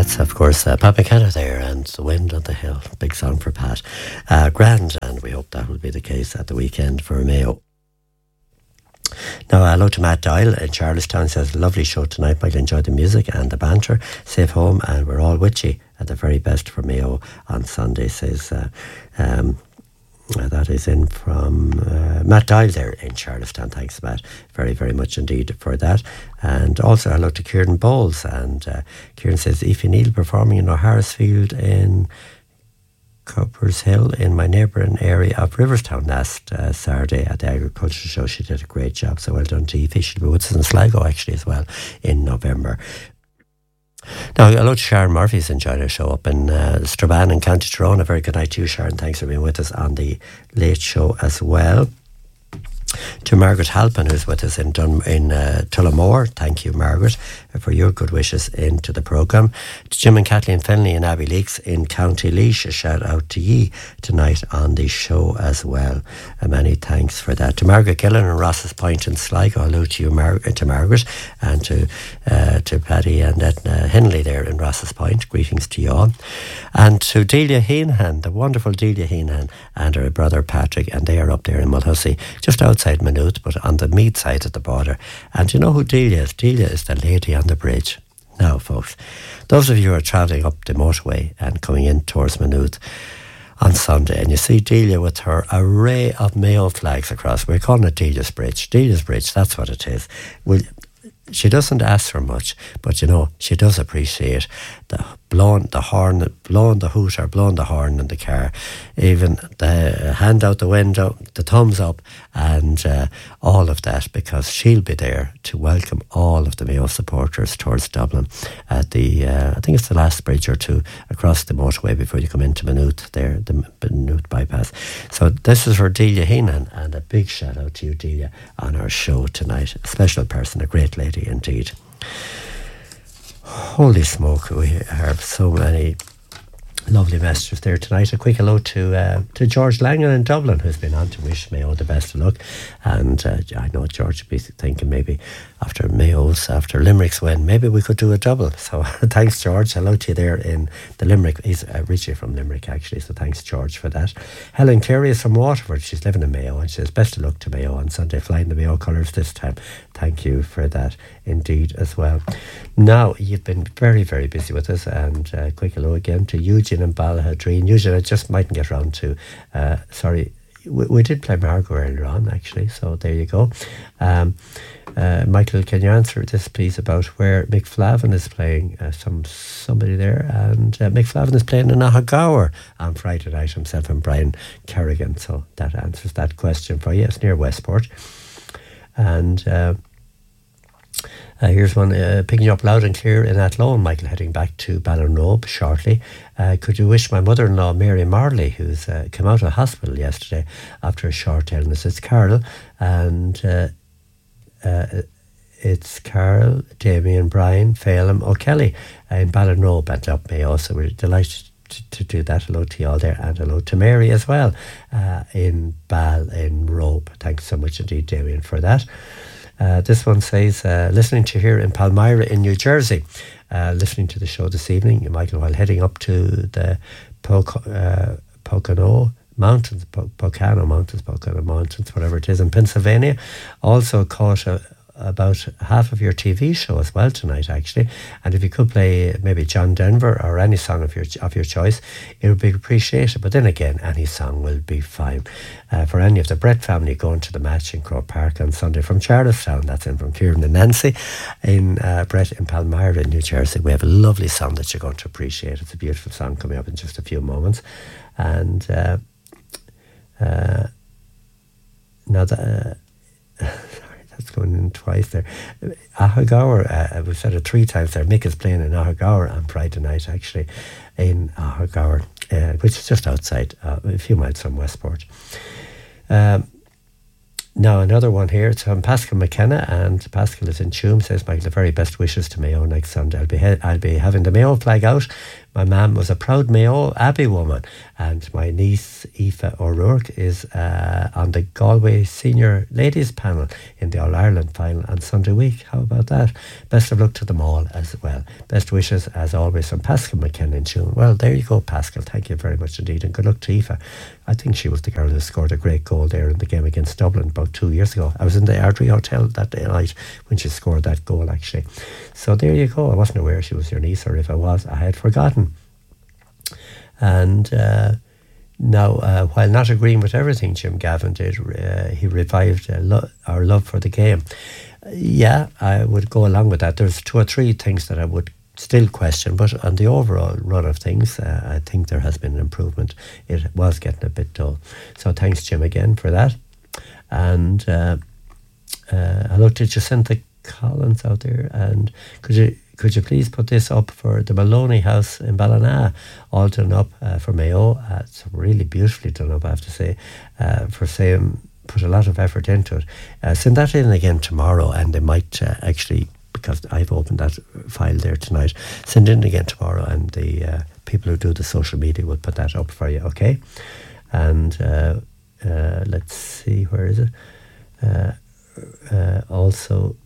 That's, of course, Pat McKenna there and The Wind on the Hill. Big song for Pat. Grand, and we hope that will be the case at the weekend for Mayo. Now, hello to Matt Doyle in Charlestown. Says, lovely show tonight. Michael, enjoyed the music and the banter. Safe home, and we're all with you at the very best for Mayo on Sunday. Says, that is in from Matt Doyle there in Charlestown. Thanks, Matt, very, very much indeed for that. And also hello to Kieran Bowles. And Kieran says, Aoife Neal performing in O'Harrisfield in Cooper's Hill in my neighbouring area of Riverstown last Saturday at the Agriculture Show. She did a great job, so well done to Aoife. She'll be with us in Sligo actually as well in November. Now, hello to Sharon Murphy, who's enjoyed our show up in Strabane in County Tyrone. A very good night to you, Sharon. Thanks for being with us on the late show as well. To Margaret Halpin, who's with us in Tullamore. Thank you, Margaret, for your good wishes into the programme. To Jim and Kathleen Finley and Abbey Leaks in County Laois, a shout out to ye tonight on the show as well. Many thanks for that. To Margaret Gillen and Ross's Point in Sligo, hello to you, to Margaret, and to Paddy and Edna Henley there in Ross's Point. Greetings to you all. And to Delia Heenan, the wonderful Delia Heenan, and her brother Patrick, and they are up there in Mulhussey, just outside Maynooth, but on the Meath side of the border. And you know who Delia is? Delia is the lady on the bridge. Now, folks, those of you who are travelling up the motorway and coming in towards Maynooth on Sunday, and you see Delia with her array of Mayo flags across, we're calling it Delia's Bridge. Delia's Bridge, that's what it is. She doesn't ask for much, but you know, she does appreciate the blowing the horn, blowing the hoot or blowing the horn in the car, even the hand out the window, the thumbs up, and all of that, because she'll be there to welcome all of the Mayo supporters towards Dublin at the, I think it's the last bridge or two across the motorway before you come into Maynooth there, the Maynooth bypass. So this is for Delia Heenan, and a big shout out to you, Delia, on our show tonight. A special person, a great lady indeed. Holy smoke, we have so many lovely messages there tonight. A quick hello to George Langan in Dublin, who's been on to wish Mayo the best of luck. And I know George would be thinking maybe after Limerick's win, maybe we could do a double. So thanks, George. Hello to you there in the Limerick. He's originally from Limerick, actually, so thanks, George, for that. Helen Cleary is from Waterford. She's living in Mayo, and she says best of luck to Mayo on Sunday, flying the Mayo colours this time. Thank you for that indeed as well. Now, you've been very, very busy with us, and quick hello again to Eugene and Ballahadreen. Eugene, I just mightn't get round to, sorry, we did play Margot earlier on, actually, so there you go. Michael, can you answer this, please, about where Mick Flavin is playing? Somebody there, and Mick Flavin is playing in Ahagaur on Friday night, himself and Brian Kerrigan, so that answers that question for you. It's near Westport. And here's one, picking you up loud and clear in Athlone, Michael, heading back to Ballinrobe shortly. Could you wish my mother-in-law, Mary Marley, who's come out of hospital yesterday after a short illness? It's Carol, and it's Carol, Damien, Brian, Phelim O'Kelly in Ballinrobe and up Mayo, so we're delighted to do that. Hello to you all there, and hello to Mary as well in Ballinrobe. Thanks so much indeed, Damien, for that. This one says, listening to here in Palmyra in New Jersey, listening to the show this evening, Michael, while heading up to the Pocono Mountains, whatever it is, in Pennsylvania. Also caught about half of your TV show as well tonight, actually. And if you could play maybe John Denver or any song of your choice, it would be appreciated. But then again, any song will be fine. For any of the Brett family going to the match in Croke Park on Sunday from Charlestown, that's in from Kieran and Nancy in Brett in Palmyra in New Jersey, we have a lovely song that you're going to appreciate. It's a beautiful song coming up in just a few moments. And now that that's going in twice there. Ahagaur, we've said it 3 times there. Mick is playing in Ahagaur on Friday night, actually, in Ahagaur, which is just outside, a few miles from Westport. Now, another one here. It's from Pascal McKenna, and Pascal is in Tuam, says, Michael, the very best wishes to Mayo next Sunday. I'll be having the Mayo flag out My mum was a proud Mayo Abbey woman, and my niece Aoife O'Rourke is on the Galway Senior Ladies panel in the All-Ireland final on Sunday week. How about that? Best of luck to them all as well. Best wishes, as always, from Pascal McKenna in June. Well, there you go, Pascal. Thank you very much indeed, and good luck to Aoife. I think she was the girl who scored a great goal there in the game against Dublin about 2 years ago. I was in the Ardrey Hotel that night when she scored that goal, actually. So there you go. I wasn't aware she was your niece, or if I was, I had forgotten. And now, while not agreeing with everything Jim Gavin did, he revived our love for the game. Yeah, I would go along with that. There's 2 or 3 things that I would still question, but on the overall run of things, I think there has been an improvement. It was getting a bit dull. So thanks, Jim, again for that. And hello to Jacinta Collins out there. And could you please put this up for the Maloney House in Ballina, all done up for Mayo. It's really beautifully done up, I have to say, for saying put a lot of effort into it. Send that in again tomorrow, and they might actually, because I've opened that file there tonight, send in again tomorrow, and the people who do the social media will put that up for you, okay? And let's see, where is it? Also,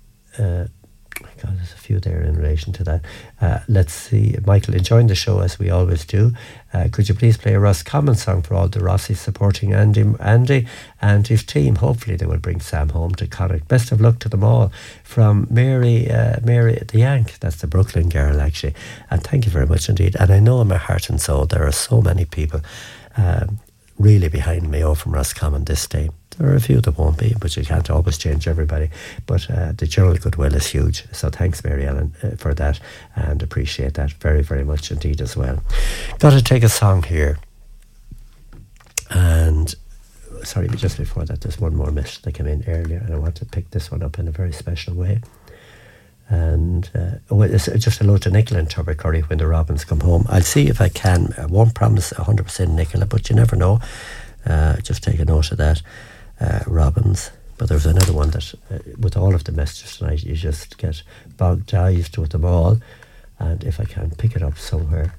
God, there's a few there in relation to that. Let's see, Michael, enjoying the show as we always do. Could you please play a Ross Common song for all the Rossies supporting Andy and his team? Hopefully they will bring Sam home to Connacht. Best of luck to them all. From Mary the Yank. That's the Brooklyn girl, actually. And thank you very much indeed. And I know in my heart and soul there are so many people really behind Mayo from Roscommon this day. There are a few that won't be, but you can't always change everybody. But the general goodwill is huge. So thanks, Mary Ellen, for that, and appreciate that very, very much indeed as well. Got to take a song here. And, sorry, but just before that, there's one more message that came in earlier, and I want to pick this one up in a very special way. And it's just hello to Nicola and Tubbercurry when the Robins come home. I'll see if I can. I won't promise 100% Nicola, but you never know. Just take a note of that. Robins. But there's another one that, with all of the messages tonight, you just get bogged down with them all. And if I can pick it up somewhere.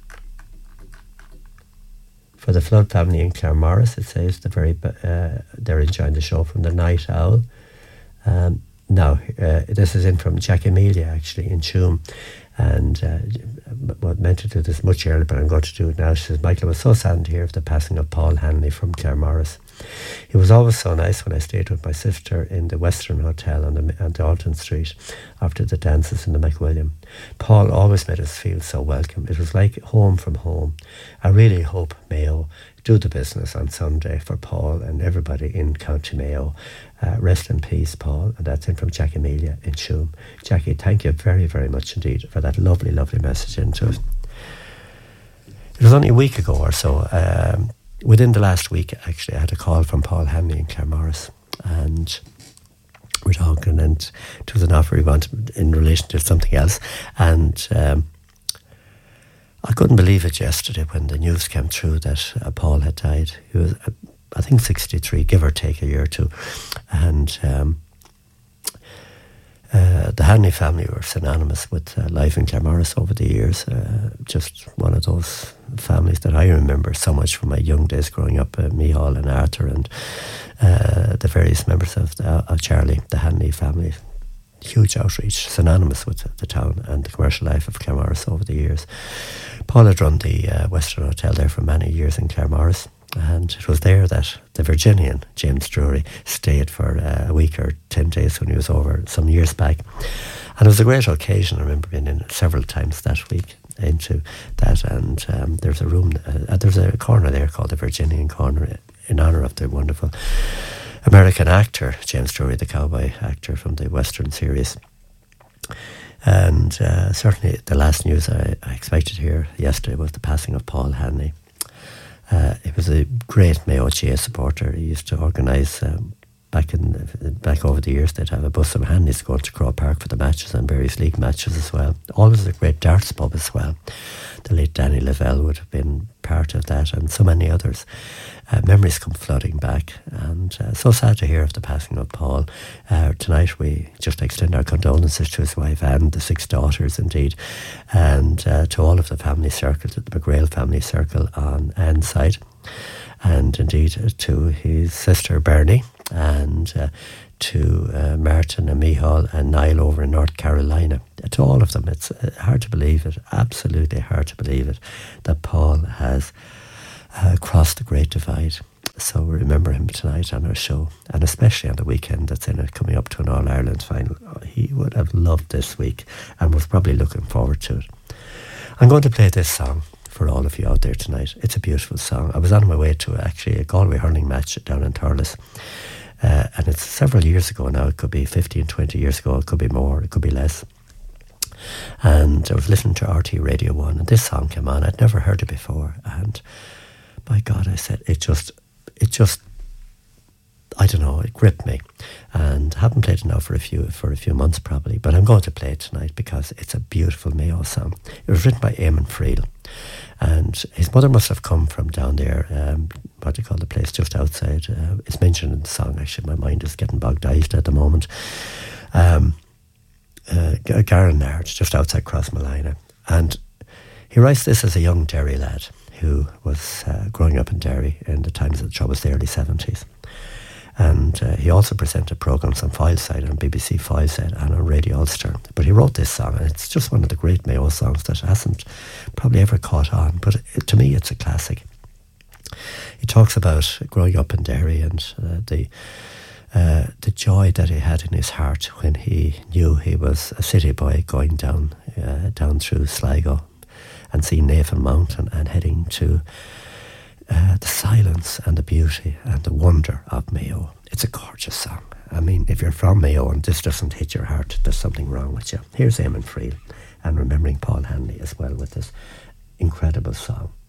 For the Flood family in Claremorris, it says they're enjoying the show from the Night Owl. Now, this is in from Jack Amelia, actually, in Tuam. And I meant to do this much earlier, but I'm going to do it now. She says, Michael, I was so saddened to hear of the passing of Paul Hanley from Claremorris. He was always so nice when I stayed with my sister in the Western Hotel on Dalton Street after the dances in the McWilliam. Paul always made us feel so welcome. It was like home from home. I really hope Mayo do the business on Sunday for Paul and everybody in County Mayo. Rest in peace, Paul. And that's in from Jack Amelia in Tuam. Jackie, thank you very, very much indeed for that lovely, lovely message into it. It was only a week ago or so. Within the last week, actually, I had a call from Paul Hanley in Claremorris, and we're talking, and it was an offer he wanted in relation to something else. And I couldn't believe it yesterday when the news came through that Paul had died. He was, I think, 63, give or take a year or two. And the Hanley family were synonymous with life in Claremorris over the years. Just one of those families that I remember so much from my young days growing up, Mihal and Arthur and the various members of Charlie, the Hanley family. Huge outreach, synonymous with the town and the commercial life of Claremorris over the years. Paul had run the Western Hotel there for many years in Claremorris, and it was there that the Virginian, James Drury, stayed for a week or 10 days when he was over some years back. And it was a great occasion. I remember being in several times that week into that, and there's a room, there's a corner there called the Virginian Corner in honour of the wonderful American actor, James Drury, the cowboy actor from the Western series. And certainly the last news I expected here yesterday was the passing of Paul Hanley. He was a great Mayo GA supporter. He used to organise, back over the years, they'd have a bus of Hanleys going to Crow Park for the matches and various league matches as well. Always a great darts pub as well. The late Danny Lavelle would have been part of that, and so many others. memories come flooding back, and so sad to hear of the passing of Paul. Tonight we just extend our condolences to his wife and the 6 daughters indeed, and to all of the family circle, to the McGrail family circle on Anne's side, and indeed to his sister Bernie, and to Martin and Michal and Niall over in North Carolina. To all of them, it's hard to believe it, absolutely hard to believe it, that Paul has crossed the Great Divide. So we remember him tonight on our show, and especially on the weekend that's in it, coming up to an All-Ireland final. He would have loved this week and was probably looking forward to it. I'm going to play this song for all of you out there tonight. It's a beautiful song. I was on my way to actually a Galway hurling match down in Thurles, and it's several years ago now. It could be 15, 20 years ago, it could be more, it could be less. And I was listening to RT Radio 1, and this song came on. I'd never heard it before, and by God, I said, it just, I don't know, it gripped me, and I haven't played it now for a few months probably, but I'm going to play it tonight because it's a beautiful Mayo song. It was written by Eamon Friel, and his mother must have come from down there, what do you call the place just outside, it's mentioned in the song, actually my mind is getting bogged-eyed at the moment, Garnard, just outside Crossmolina, and he writes this as a young Derry lad who was growing up in Derry in the times of the troubles, the early 70s. And he also presented programmes on Fileside, on BBC Fileside and on Radio Ulster. But he wrote this song, and it's just one of the great Mayo songs that hasn't probably ever caught on. But to me, it's a classic. He talks about growing up in Derry and the joy that he had in his heart when he knew he was a city boy going down through Sligo and seeing Navan Mountain and heading to the silence and the beauty and the wonder of Mayo. It's a gorgeous song. I mean, if you're from Mayo and this doesn't hit your heart, there's something wrong with you. Here's Eamon Friel and remembering Paul Hanley as well with this incredible song.